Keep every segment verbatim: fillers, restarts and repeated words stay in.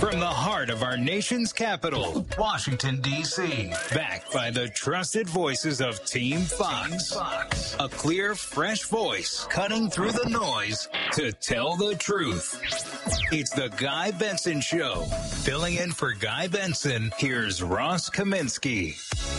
From the heart of our nation's capital, Washington, D C, backed by the trusted voices of Team Fox. Fox. A clear, fresh voice cutting through the noise to tell the truth. It's the Guy Benson Show. Filling in for Guy Benson, here's Ross Kaminsky.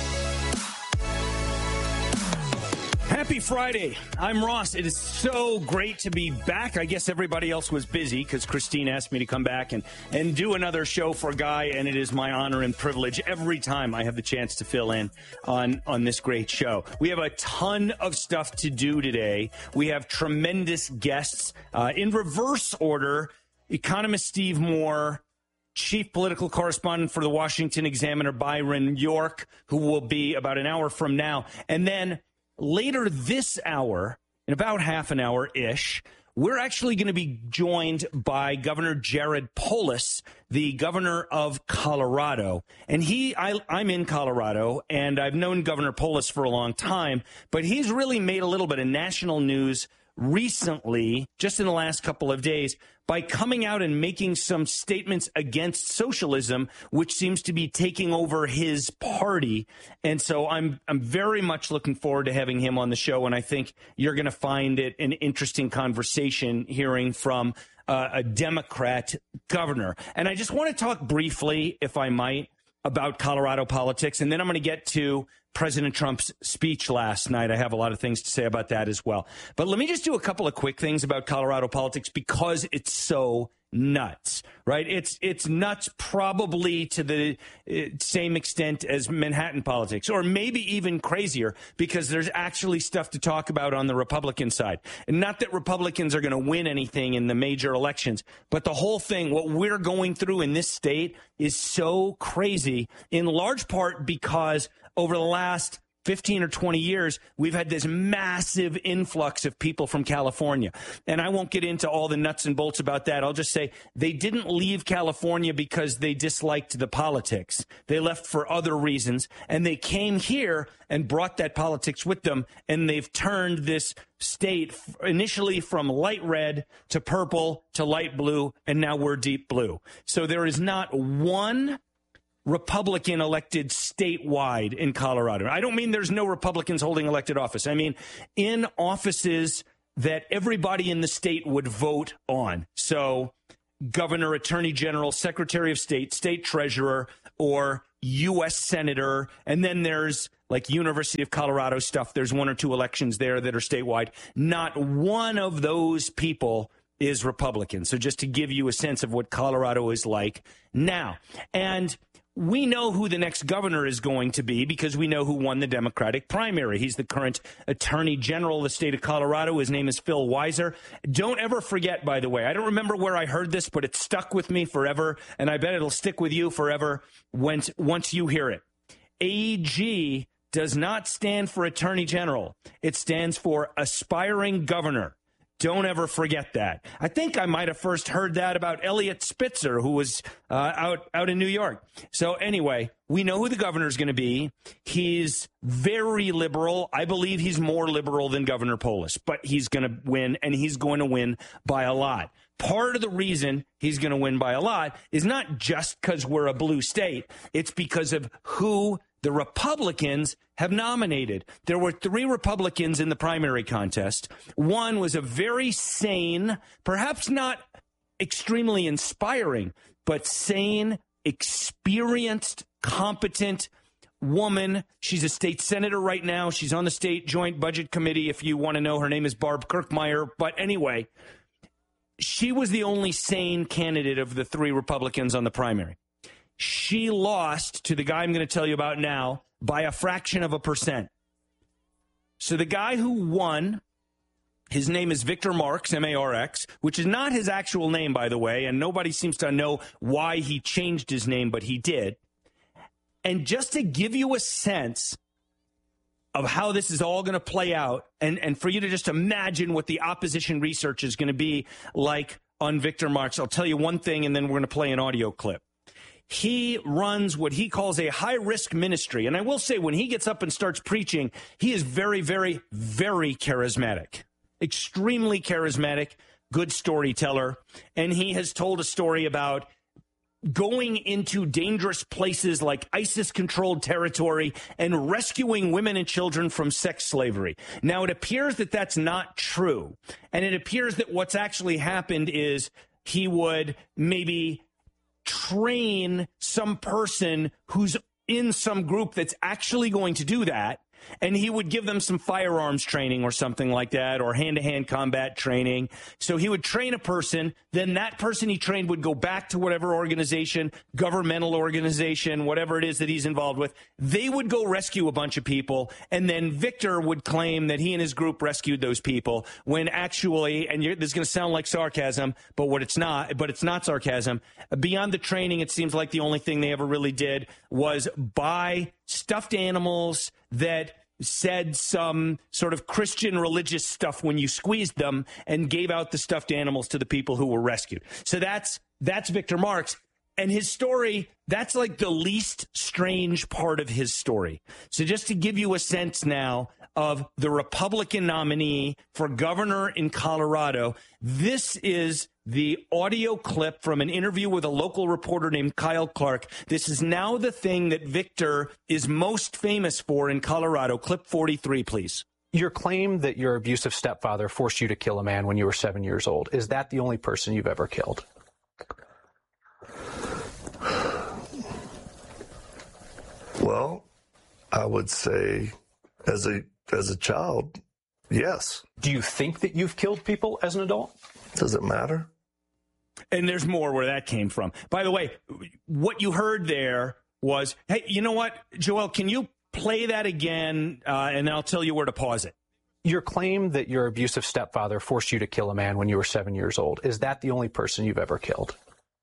Happy Friday. I'm Ross. It is so great to be back. I guess everybody else was busy because Christine asked me to come back and, and do another show for Guy, and it is my honor and privilege every time I have the chance to fill in on, on this great show. We have a ton of stuff to do today. We have tremendous guests. Uh, in reverse order, economist Steve Moore, chief political correspondent for the Washington Examiner, Byron York, who will be about an hour from now. And then later this hour, in about half an hour-ish, we're actually going to be joined by Governor Jared Polis, the governor of Colorado. And he, I, I'm in Colorado, and I've known Governor Polis for a long time, but he's really made a little bit of national news recently, just in the last couple of days, by coming out and making some statements against socialism, which seems to be taking over his party. And so I'm I'm very much looking forward to having him on the show, and I think you're going to find it an interesting conversation hearing from uh, a Democrat governor. And I just want to talk briefly, if I might, about Colorado politics, and then I'm going to get to President Trump's speech last night. I have a lot of things to say about that as well. But let me just do a couple of quick things about Colorado politics because it's so nuts, right? It's it's nuts probably to the uh, same extent as Manhattan politics, or maybe even crazier, because there's actually stuff to talk about on the Republican side. And not that Republicans are going to win anything in the major elections, but the whole thing, what we're going through in this state is so crazy, in large part because over the last fifteen or twenty years, we've had this massive influx of people from California. And I won't get into all the nuts and bolts about that. I'll just say they didn't leave California because they disliked the politics. They left for other reasons. And they came here and brought that politics with them. And they've turned this state initially from light red to purple to light blue. And now we're deep blue. So there is not one Republican elected statewide in Colorado. I don't mean there's no Republicans holding elected office. I mean in offices that everybody in the state would vote on. So governor, attorney general, secretary of state, state treasurer, or U S senator. And then there's like University of Colorado stuff. There's one or two elections there that are statewide. Not one of those people is Republican. So just to give you a sense of what Colorado is like now. And we know who the next governor is going to be because we know who won the Democratic primary. He's the current attorney general of the state of Colorado. His name is Phil Weiser. Don't ever forget, by the way, I don't remember where I heard this, but it stuck with me forever, and I bet it'll stick with you forever once, once you hear it. A G does not stand for attorney general. It stands for aspiring governor. Don't ever forget that. I think I might have first heard that about Elliot Spitzer, who was uh, out, out in New York. So anyway, we know who the governor is going to be. He's very liberal. I believe he's more liberal than Governor Polis, but he's going to win, and he's going to win by a lot. Part of the reason he's going to win by a lot is not just because we're a blue state. It's because of who the Republicans have nominated. There were three Republicans in the primary contest. One was a very sane, perhaps not extremely inspiring, but sane, experienced, competent woman. She's a state senator right now. She's on the state joint budget committee. If you want to know, her name is Barb Kirkmeyer. But anyway, she was the only sane candidate of the three Republicans on the primary. She lost to the guy I'm going to tell you about now by a fraction of a percent. So the guy who won, his name is Victor Marx, M A R X, which is not his actual name, by the way, and nobody seems to know why he changed his name, but he did. And just to give you a sense of how this is all going to play out, and, and for you to just imagine what the opposition research is going to be like on Victor Marx, I'll tell you one thing, and then we're going to play an audio clip. He runs what he calls a high-risk ministry. And I will say, when he gets up and starts preaching, he is very, very, very charismatic, extremely charismatic, good storyteller. And he has told a story about going into dangerous places like ISIS-controlled territory and rescuing women and children from sex slavery. Now, it appears that that's not true. And it appears that what's actually happened is he would maybe train some person who's in some group that's actually going to do that, and he would give them some firearms training or something like that, or hand-to-hand combat training. So he would train a person, then that person he trained would go back to whatever organization, governmental organization, whatever it is that he's involved with. They would go rescue a bunch of people, and then Victor would claim that he and his group rescued those people, when actually, and you're, this is going to sound like sarcasm, but what it's not, but it's not sarcasm. Beyond the training, it seems like the only thing they ever really did was buy stuffed animals that said some sort of Christian religious stuff when you squeezed them, and gave out the stuffed animals to the people who were rescued. So that's that's Victor Marx. And his story, that's like the least strange part of his story. So just to give you a sense now of the Republican nominee for governor in Colorado, this is the audio clip from an interview with a local reporter named Kyle Clark. This is now the thing that Victor is most famous for in Colorado. Clip forty-three, please. Your claim that your abusive stepfather forced you to kill a man when you were seven years old, is that the only person you've ever killed? Well, I would say as a as a child, yes. Do you think that you've killed people as an adult? Does it matter? And there's more where that came from. By the way, what you heard there was, hey, you know what, Joel, can you play that again, uh, and then I'll tell you where to pause it. Your claim that your abusive stepfather forced you to kill a man when you were seven years old, is that the only person you've ever killed?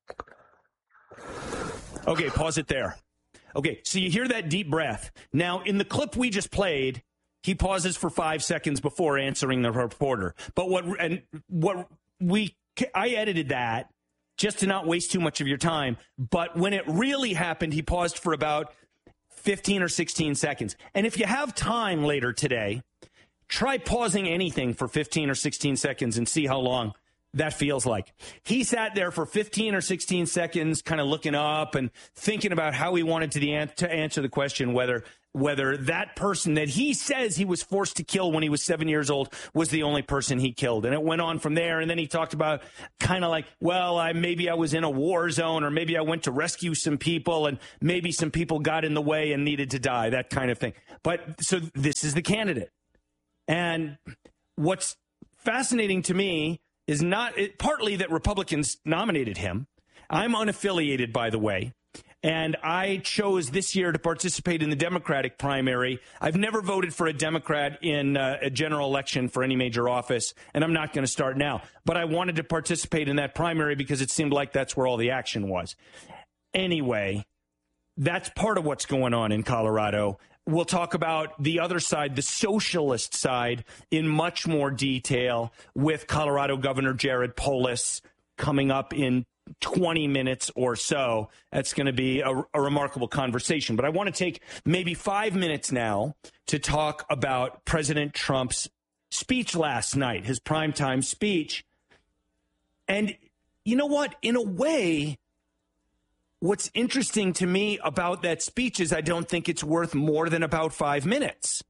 Okay, pause it there. Okay, so you hear that deep breath. Now, in the clip we just played, he pauses for five seconds before answering the reporter. But what and what we I edited that just to not waste too much of your time. But when it really happened, he paused for about fifteen or sixteen seconds. And if you have time later today, try pausing anything for fifteen or sixteen seconds and see how long that feels like. He sat there for fifteen or sixteen seconds, kind of looking up and thinking about how he wanted to, the an- to answer the question whether whether that person that he says he was forced to kill when he was seven years old was the only person he killed. And it went on from there. And then he talked about kind of like, well, I maybe I was in a war zone, or maybe I went to rescue some people, and maybe some people got in the way and needed to die, that kind of thing. But so this is the candidate. And what's fascinating to me is not it, partly that Republicans nominated him. I'm unaffiliated, by the way, and I chose this year to participate in the Democratic primary. I've never voted for a Democrat in uh, a general election for any major office, and I'm not going to start now. But I wanted to participate in that primary because it seemed like that's where all the action was. Anyway, that's part of what's going on in Colorado. We'll talk about the other side, the socialist side, in much more detail with Colorado Governor Jared Polis coming up in twenty minutes or so. That's going to be a, a remarkable conversation. But I want to take maybe five minutes now to talk about President Trump's speech last night, his primetime speech. And you know what? In a way, what's interesting to me about that speech is I don't think it's worth more than about five minutes.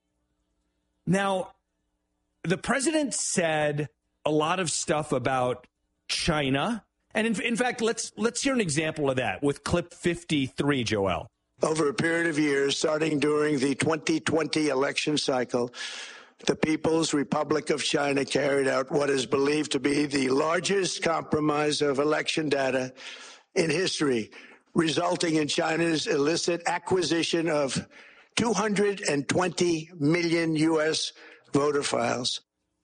Now, the president said a lot of stuff about China. And in, in fact, let's let's hear an example of that with clip fifty-three, Joel. Over a period of years, starting during the twenty twenty election cycle, the People's Republic of China carried out what is believed to be the largest compromise of election data in history, resulting in China's illicit acquisition of two hundred twenty million U S voter files.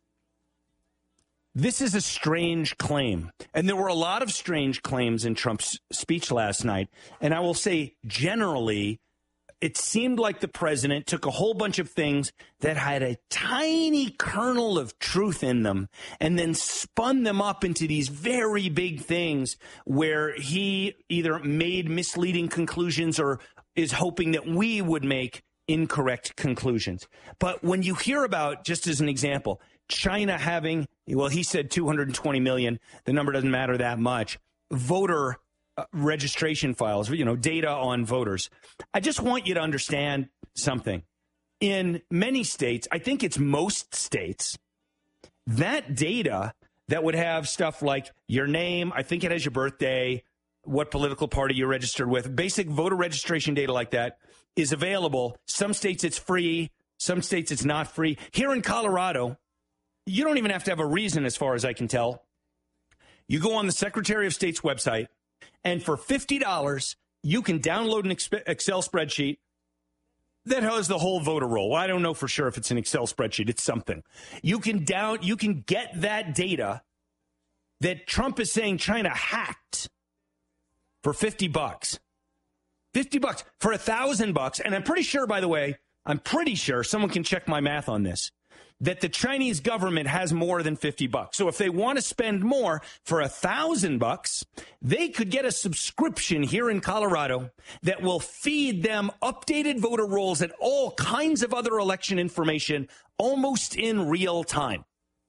This is a strange claim, and there were a lot of strange claims in Trump's speech last night. And I will say, generally, it seemed like the president took a whole bunch of things that had a tiny kernel of truth in them and then spun them up into these very big things where he either made misleading conclusions or is hoping that we would make incorrect conclusions. But when you hear about, just as an example, China having, well, he said two hundred twenty million, the number doesn't matter that much, voter uh, registration files, you know, data on voters. I just want you to understand something. In many states, I think it's most states, that data that would have stuff like your name, I think it has your birthday, what political party you're registered with, basic voter registration data like that is available. Some states it's free. Some states it's not free. Here in Colorado, you don't even have to have a reason as far as I can tell. You go on the Secretary of State's website, and for fifty dollars, you can download an Excel spreadsheet that has the whole voter roll. Well, I don't know for sure if it's an Excel spreadsheet. It's something. You can down, you can get that data that Trump is saying China hacked for fifty bucks. fifty bucks for a thousand bucks. And I'm pretty sure, by the way, I'm pretty sure someone can check my math on this, that the Chinese government has more than fifty bucks. So if they want to spend more for a thousand bucks, they could get a subscription here in Colorado that will feed them updated voter rolls and all kinds of other election information almost in real time.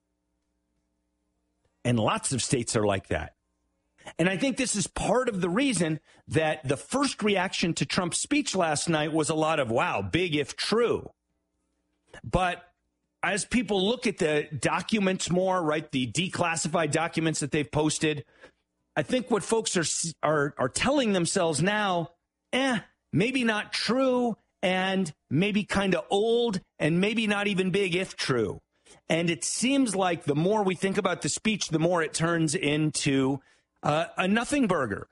And lots of states are like that. And I think this is part of the reason that the first reaction to Trump's speech last night was a lot of, wow, big if true. But as people look at the documents more, right, the declassified documents that they've posted, I think what folks are are, are telling themselves now, eh, maybe not true and maybe kind of old and maybe not even big if true. And it seems like the more we think about the speech, the more it turns into Uh, a nothing burger.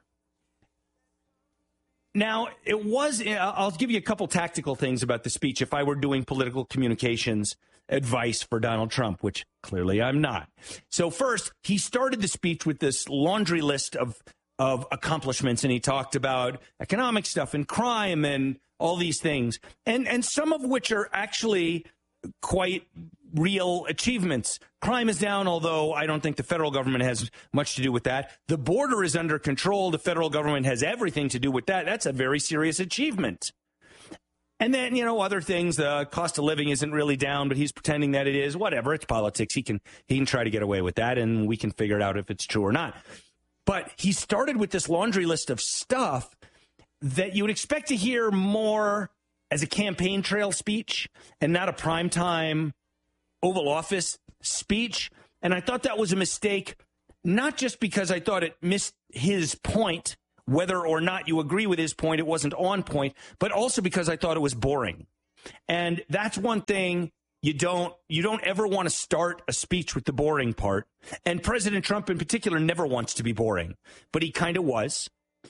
Now, it was, I'll give you a couple tactical things about the speech if I were doing political communications advice for Donald Trump, which clearly I'm not. So first, he started the speech with this laundry list of, of accomplishments, and he talked about economic stuff and crime and all these things, and, and some of which are actually quite real achievements. Crime is down, although I don't think the federal government has much to do with that. The border is under control. The federal government has everything to do with that. That's a very serious achievement. And then, you know, other things, the cost of living isn't really down, but he's pretending that it is. Whatever, it's politics. He can he can try to get away with that, and we can figure it out if it's true or not. But he started with this laundry list of stuff that you would expect to hear more as a campaign trail speech and not a primetime Oval Office speech. And I thought that was a mistake, not just because I thought it missed his point, whether or not you agree with his point, it wasn't on point, but also because I thought it was boring. And that's one thing you don't you don't ever want to start a speech with the boring part. And President Trump in particular never wants to be boring, but he kind of was.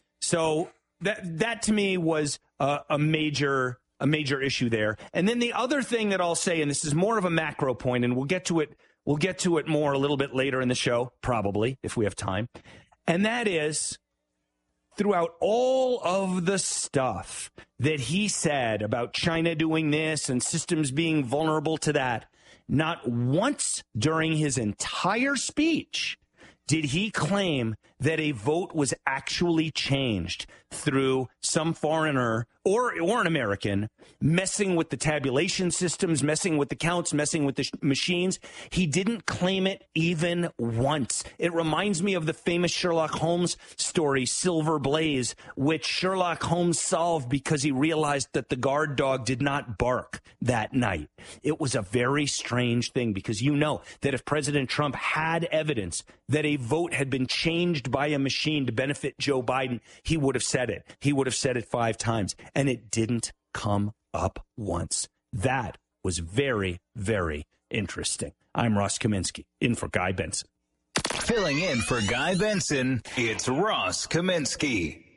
So that that to me was a, a major a major issue there. And then the other thing that I'll say, and this is more of a macro point, and we'll get to it, we'll get to it more a little bit later in the show, probably, if we have time. And that is, throughout all of the stuff that he said about China doing this and systems being vulnerable to that, not once during his entire speech did he claim that a vote was actually changed through some foreigner or, or an American messing with the tabulation systems, messing with the counts, messing with the sh- machines. He didn't claim it even once. It reminds me of the famous Sherlock Holmes story, Silver Blaze, which Sherlock Holmes solved because he realized that the guard dog did not bark that night. It was a very strange thing because you know that if President Trump had evidence that a vote had been changed by a machine to benefit Joe Biden, he would have said it. He would have said it five times, and it didn't come up once. That was very, very interesting. I'm Ross Kaminsky, in for Guy Benson. Filling in for Guy Benson, it's Ross Kaminsky.